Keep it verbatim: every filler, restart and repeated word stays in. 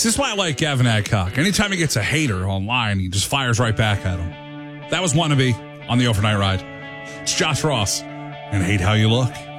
See, this is why I like Gavin Adcock. Anytime he gets a hater online, he just fires right back at him. That was Wannabe on the Overnight Ride. It's Josh Ross and Hate How You Look.